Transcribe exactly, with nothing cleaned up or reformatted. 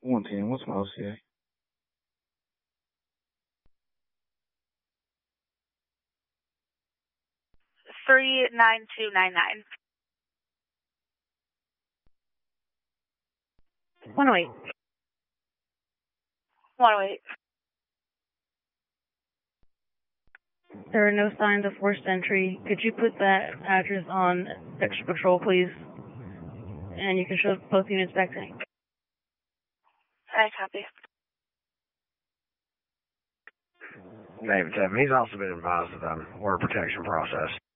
one ten, what's my O C A? three nine two nine nine. one oh eight. one oh eight. There are no signs of forced entry. Could you put that address on Extra Patrol, please? And you can show both units back to me. I copy. David seven, he's also been advised of the order protection process.